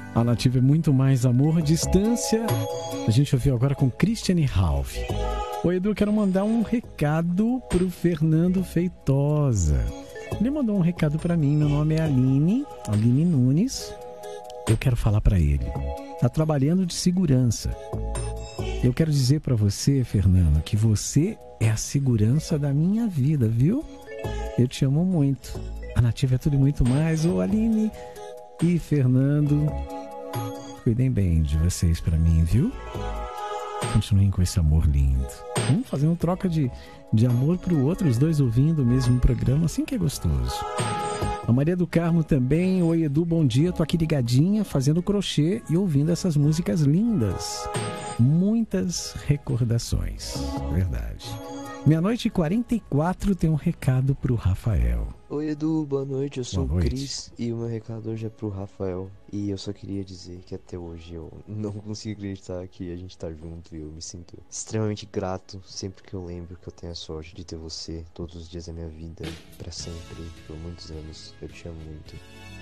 A Nativa é muito mais amor, distância. A gente ouviu agora com Christiane Ralph. Oi, Edu, quero mandar um recado pro Fernando Feitosa. Ele mandou um recado para mim, meu nome é Aline Nunes. Eu quero falar para ele. Tá trabalhando de segurança. Eu quero dizer para você, Fernando, que você é a segurança da minha vida, viu? Eu te amo muito. A Nativa é tudo e muito mais. Ô, Aline e Fernando, cuidem bem de vocês para mim, viu? Continuem com esse amor lindo. Vamos fazer uma troca de amor pro outro, os dois ouvindo o mesmo programa, assim que é gostoso. A Maria do Carmo também. Oi, Edu, bom dia. Tô aqui ligadinha, fazendo crochê e ouvindo essas músicas lindas. Muitas recordações. Verdade. Meia-noite e 44 tem um recado pro Rafael. Oi, Edu, boa noite. Eu sou Boa o noite. Cris e o meu recado hoje é pro Rafael. E eu só queria dizer que até hoje eu não consigo acreditar que a gente tá junto e eu me sinto extremamente grato sempre que eu lembro que eu tenho a sorte de ter você todos os dias da minha vida, pra sempre, por muitos anos. Eu te amo muito.